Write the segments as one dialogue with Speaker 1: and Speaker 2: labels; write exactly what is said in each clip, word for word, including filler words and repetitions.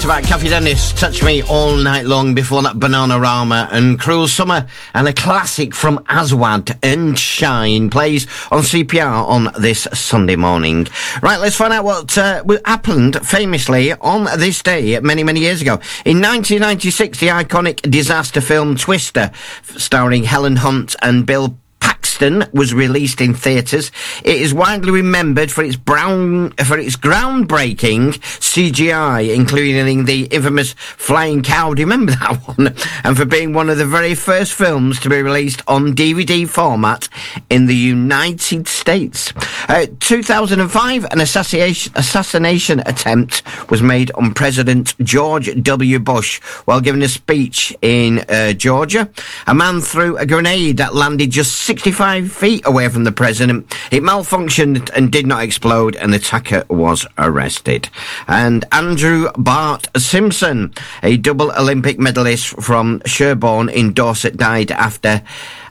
Speaker 1: to back, Kathy Dennis, Touch Me All Night Long. Before that, Bananarama and Cruel Summer, and a classic from Aswad and Shine plays on C P R on this Sunday morning. Right, let's find out what uh, happened famously on this day many, many years ago. In nineteen ninety-six, the iconic disaster film Twister, starring Helen Hunt and Bill Paxton, was released in theatres. It is widely remembered for its brown, for its groundbreaking C G I, including the infamous flying cow. Do you remember that one? And for being one of the very first films to be released on D V D format in the United States. Uh, two thousand five, an assassination, assassination attempt was made on President George W. Bush while giving a speech in uh, Georgia. A man threw a grenade that landed just sixty-five feet away from the president. It malfunctioned and did not explode, and the attacker was arrested. And Andrew Bart Simpson, a double Olympic medalist from Sherborne in Dorset, died after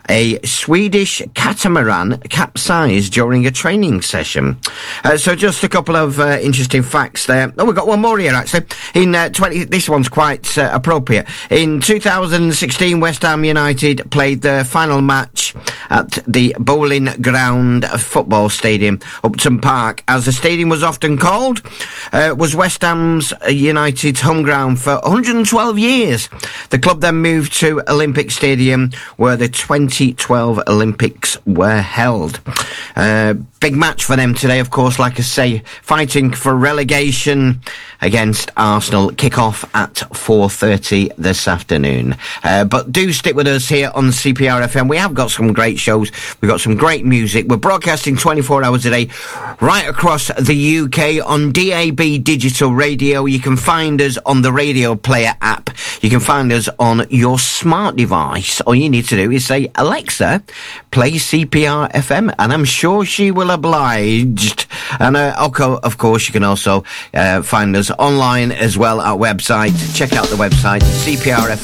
Speaker 1: a Swedish catamaran capsized during a training session. Uh, so just a couple of uh, interesting facts there. Oh, we've got one more here, actually. In uh, twenty, this one's quite uh, appropriate. In two thousand sixteen, West Ham United played their final match at the Bowling Ground Football Stadium, Upton Park. As the stadium was often called, uh, was West Ham's United's home ground for one hundred twelve years. The club then moved to Olympic Stadium, where the twenty twelve Olympics were held. Uh, big match for them today, of course, like I say, fighting for relegation against Arsenal. Kick-off at four thirty this afternoon. Uh, but do stick with us here on C P R F M. We have got some great shows. We've got some great music. We're broadcasting twenty-four hours a day right across the U K on D A B digital radio. You can find us on the Radio Player app. You can find us on your smart device. All you need to do is say, Alexa, play C P R F M, and I'm sure she will oblige. And uh, of course, you can also uh, find us online as well, our website. Check out the website, C P R F M.